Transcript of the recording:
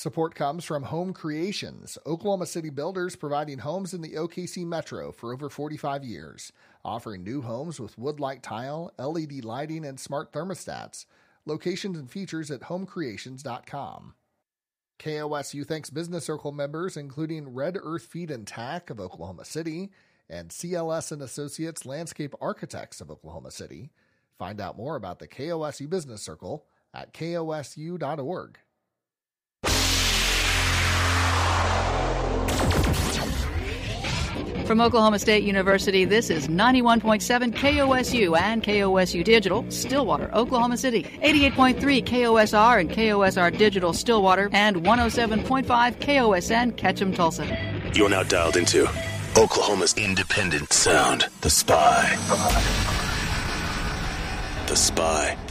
Support comes from Home Creations, Oklahoma City builders providing homes in the OKC Metro for over 45 years, offering new homes with wood-like tile, LED lighting, and smart thermostats. Locations and features at homecreations.com. KOSU thanks Business Circle members, including Red Earth Feed and Tack of Oklahoma City and CLS & Associates Landscape Architects of Oklahoma City. Find out more about the KOSU Business Circle at kosu.org. From Oklahoma State University, this is 91.7 KOSU and KOSU Digital, Stillwater, Oklahoma City, 88.3 KOSR and KOSR Digital, Stillwater, and 107.5 KOSN, Ketchum, Tulsa. You're now dialed into Oklahoma's independent sound, The Spy. The Spy.